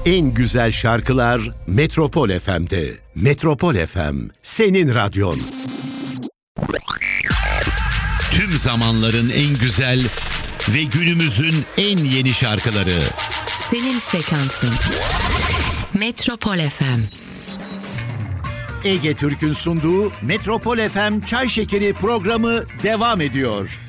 En güzel şarkılar Metropol FM'de. Metropol FM, senin radyon. Tüm zamanların en güzel ve günümüzün en yeni şarkıları. Senin frekansın. Metropol FM. Ege Türk'ün sunduğu Metropol FM Çay Şekeri programı devam ediyor.